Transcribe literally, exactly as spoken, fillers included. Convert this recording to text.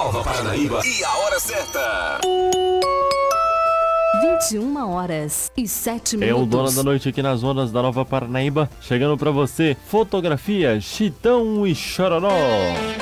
Nova Paranaíba e a hora certa. vinte e uma horas e sete minutos. É o Dona da Noite aqui nas ondas da Nova Paranaíba. Chegando pra você, fotografia Chitão e Chororó.